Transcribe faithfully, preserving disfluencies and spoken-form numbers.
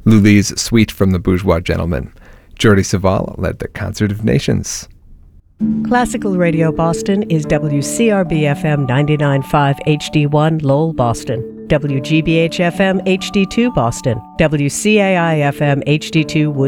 Lully's Suite from the Bourgeois Gentleman. Jordi Savall led the Concert of Nations. Classical Radio Boston is W C R B F M ninety-nine point five H D one Lowell, Boston, W G B H F M H D two Boston, W C A I F M H D two Wood